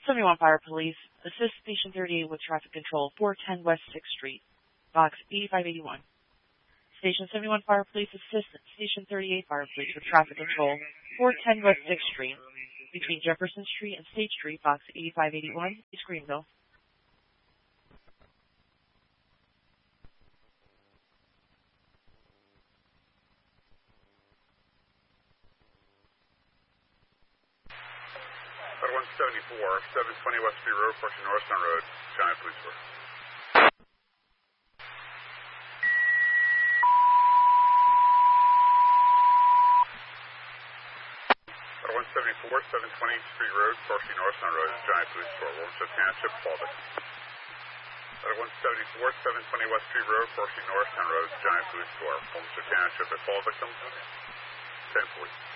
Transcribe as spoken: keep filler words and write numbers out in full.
seventy-one Fire Police, assist Station thirty-eight with traffic control, four ten West sixth Street, box eighty-five eighty-one. Station seventy-one Fire Police, assist Station thirty-eight Fire Police with traffic control, four ten West sixth Street, between Jefferson Street and State Street, box eighty-five eighty-one, East Greenville. one seventy-four, seven twenty West Street Road, approaching Norristown Road, Giant Police Force. one seventy-four, seven twenty Street Road, approaching Norristown Road, Giant Police Force, Warmside Township, Fall Victim. one seventy-four, seven twenty West Street Road, approaching Norristown Road, Giant Police Force, Warmside Township, at Fall Victim, ten forty.